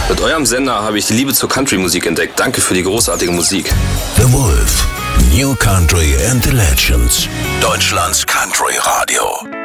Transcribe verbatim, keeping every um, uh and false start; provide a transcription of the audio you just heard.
Mit eurem Sender habe ich die Liebe zur Country-Musik entdeckt. Danke für die großartige Musik. The Wolf, New Country and the Legends. Deutschlands Country Radio.